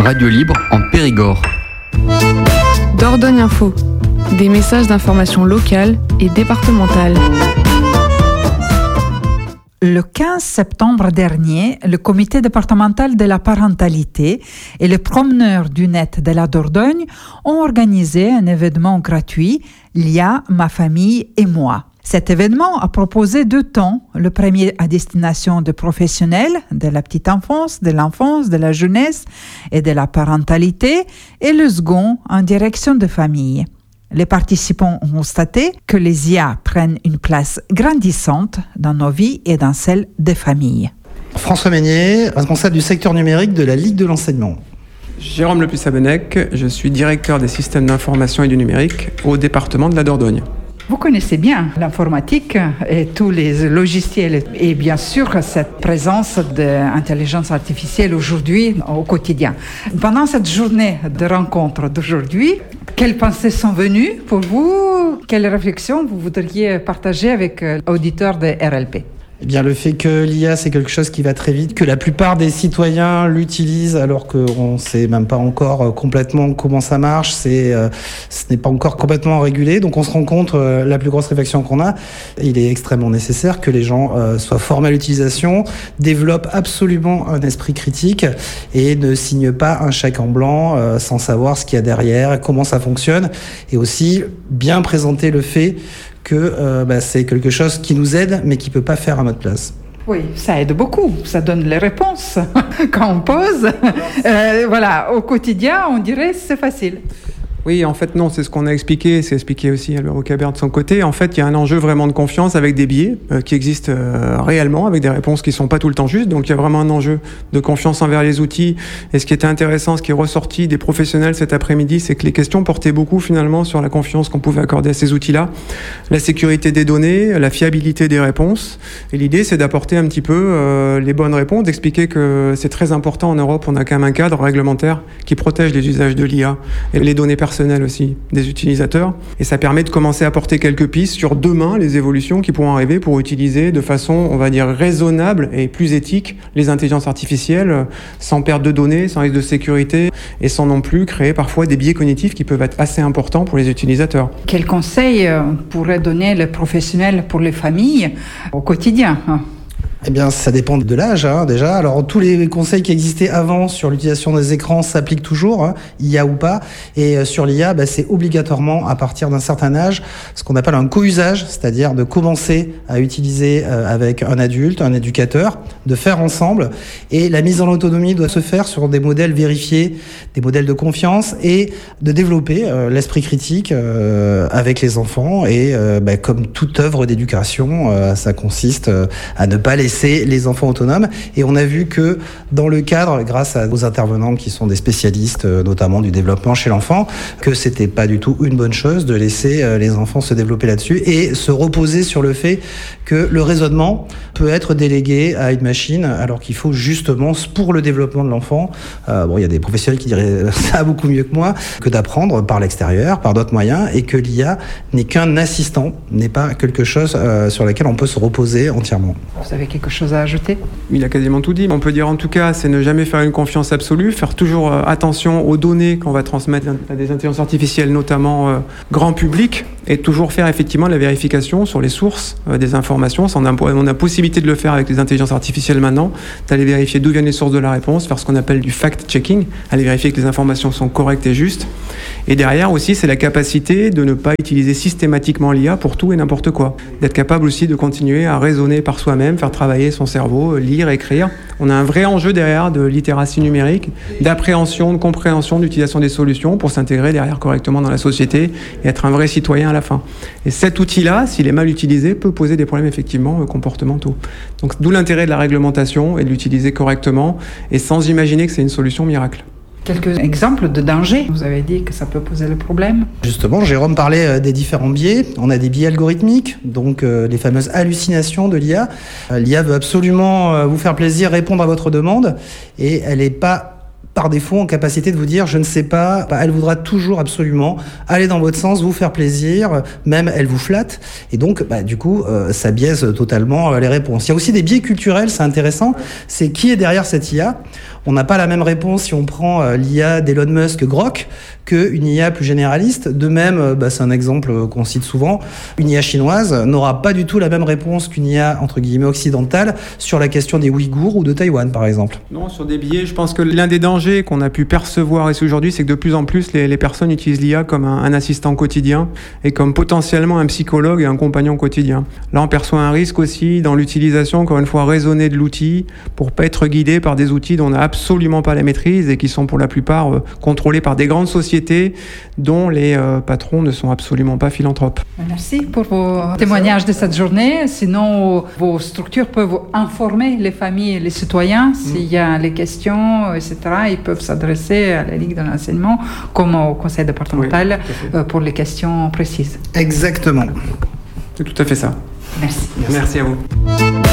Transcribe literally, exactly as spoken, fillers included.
Radio Libre en Périgord. Dordogne Info, des messages d'information locale et départementale. Le quinze septembre dernier, le comité départemental de la parentalité et les promeneurs du net de la Dordogne ont organisé un événement gratuit, L I A, ma famille et moi. Cet événement a proposé deux temps, le premier à destination de professionnels de la petite enfance, de l'enfance, de la jeunesse et de la parentalité, et le second en direction de famille. Les participants ont constaté que les I A prennent une place grandissante dans nos vies et dans celles des familles. François Meignier, responsable du secteur numérique de la Ligue de l'enseignement. Jérôme Lepuy-Sabenec, je suis directeur des systèmes d'information et du numérique au département de la Dordogne. Vous connaissez bien l'informatique et tous les logiciels et bien sûr cette présence de l'intelligence artificielle aujourd'hui au quotidien. Pendant cette journée de rencontre d'aujourd'hui, quelles pensées sont venues pour vous? Quelles réflexions vous voudriez partager avec l'auditeurs de R L P? Eh bien, le fait que l'I A, c'est quelque chose qui va très vite, que la plupart des citoyens l'utilisent alors qu'on ne sait même pas encore complètement comment ça marche, c'est, euh, ce n'est pas encore complètement régulé. Donc, on se rend compte, euh, la plus grosse réflexion qu'on a, il est extrêmement nécessaire que les gens euh, soient formés à l'utilisation, développent absolument un esprit critique et ne signent pas un chèque en blanc euh, sans savoir ce qu'il y a derrière, comment ça fonctionne, et aussi bien présenter le fait que euh, bah, c'est quelque chose qui nous aide, mais qui ne peut pas faire à notre place. Oui, ça aide beaucoup, ça donne les réponses quand on pose. Euh, voilà, au quotidien, on dirait c'est facile. Oui, en fait, non, c'est ce qu'on a expliqué, c'est expliqué aussi Albert Rocabert de son côté. En fait, il y a un enjeu vraiment de confiance avec des biais euh, qui existent euh, réellement, avec des réponses qui ne sont pas tout le temps justes. Donc, il y a vraiment un enjeu de confiance envers les outils. Et ce qui était intéressant, ce qui est ressorti des professionnels cet après-midi, c'est que les questions portaient beaucoup finalement sur la confiance qu'on pouvait accorder à ces outils-là, la sécurité des données, la fiabilité des réponses. Et l'idée, c'est d'apporter un petit peu euh, les bonnes réponses, d'expliquer que c'est très important en Europe. On a quand même un cadre réglementaire qui protège les usages de l'I A et les données personnelles personnel aussi des utilisateurs, et ça permet de commencer à apporter quelques pistes sur demain les évolutions qui pourront arriver pour utiliser de façon, on va dire, raisonnable et plus éthique les intelligences artificielles sans perte de données, sans risque de sécurité et sans non plus créer parfois des biais cognitifs qui peuvent être assez importants pour les utilisateurs. Quels conseils pourraient donner les professionnels pour les familles au quotidien ? Eh bien, ça dépend de l'âge, hein, déjà. Alors, tous les conseils qui existaient avant sur l'utilisation des écrans s'appliquent toujours, hein, I A ou pas. Et euh, sur l'I A, bah, c'est obligatoirement, à partir d'un certain âge, ce qu'on appelle un co-usage, c'est-à-dire de commencer à utiliser euh, avec un adulte, un éducateur, de faire ensemble. Et la mise en autonomie doit se faire sur des modèles vérifiés, des modèles de confiance, et de développer euh, l'esprit critique euh, avec les enfants. Et euh, bah, comme toute œuvre d'éducation, euh, ça consiste euh, à ne pas laisser les enfants autonomes, et on a vu que dans le cadre, grâce à aux intervenants qui sont des spécialistes notamment du développement chez l'enfant, que c'était pas du tout une bonne chose de laisser les enfants se développer là-dessus et se reposer sur le fait que le raisonnement peut être délégué à une machine, alors qu'il faut justement, pour le développement de l'enfant, euh, bon, il y a des professionnels qui diraient ça beaucoup mieux que moi, que d'apprendre par l'extérieur, par d'autres moyens, et que l'I A n'est qu'un assistant, n'est pas quelque chose euh, sur lequel on peut se reposer entièrement. Vous avez quelque chose à ajouter ? Il a quasiment tout dit. On peut dire en tout cas, c'est ne jamais faire une confiance absolue, faire toujours euh, attention aux données qu'on va transmettre à des intelligences artificielles, notamment euh, grand public, et toujours faire effectivement la vérification sur les sources euh, des informations. On a, on a possibilité de le faire avec les intelligences artificielles maintenant, d'aller vérifier d'où viennent les sources de la réponse, faire ce qu'on appelle du fact-checking, aller vérifier que les informations sont correctes et justes. Et derrière aussi, c'est la capacité de ne pas utiliser systématiquement l'I A pour tout et n'importe quoi. D'être capable aussi de continuer à raisonner par soi-même, faire travailler son cerveau, lire, écrire. On a un vrai enjeu derrière de littératie numérique, d'appréhension, de compréhension, d'utilisation des solutions pour s'intégrer derrière correctement dans la société et être un vrai citoyen à la fin. Et cet outil-là, s'il est mal utilisé, peut poser des problèmes effectivement comportementaux. Donc d'où l'intérêt de la réglementation et de l'utiliser correctement et sans imaginer que c'est une solution miracle. Quelques exemples de dangers. Vous avez dit que ça peut poser le problème. Justement, Jérôme parlait des différents biais. On a des biais algorithmiques, donc euh, les fameuses hallucinations de l'I A. Euh, L'I A veut absolument euh, vous faire plaisir, répondre à votre demande, et elle n'est pas par défaut en capacité de vous dire je ne sais pas, elle voudra toujours absolument aller dans votre sens, vous faire plaisir, même elle vous flatte, et donc bah, du coup euh, ça biaise totalement euh, les réponses. Il y a aussi des biais culturels, c'est intéressant, c'est qui est derrière cette I A. On n'a pas la même réponse si on prend euh, l'I A d'Elon Musk Grok qu'une I A plus généraliste. De même, euh, bah, c'est un exemple qu'on cite souvent, une I A chinoise n'aura pas du tout la même réponse qu'une I A entre guillemets occidentale sur la question des Ouïghours ou de Taïwan par exemple. Non, sur des biais, je pense que l'un des dangers qu'on a pu percevoir ici aujourd'hui, c'est que de plus en plus les, les personnes utilisent l'I A comme un, un assistant quotidien et comme potentiellement un psychologue et un compagnon quotidien. Là, on perçoit un risque aussi dans l'utilisation, encore une fois, raisonnée de l'outil pour pas être guidé par des outils dont on n'a absolument pas la maîtrise et qui sont pour la plupart euh, contrôlés par des grandes sociétés dont les euh, patrons ne sont absolument pas philanthropes. Merci pour vos témoignages de cette journée. Sinon, vos structures peuvent informer les familles et les citoyens s'il y a les questions, et cetera. Ils peuvent s'adresser à la Ligue de l'enseignement comme au conseil départemental oui, pour les questions précises. Exactement. C'est tout à fait ça. Merci. Merci, Merci à vous.